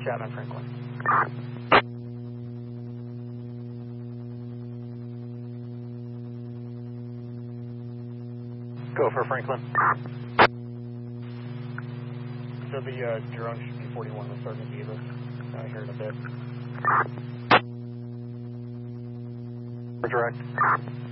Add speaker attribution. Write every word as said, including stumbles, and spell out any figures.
Speaker 1: Chapman Franklin. Go for Franklin. So the uh, drone should be forty-one with Sergeant Davis uh, here in a bit. Direct.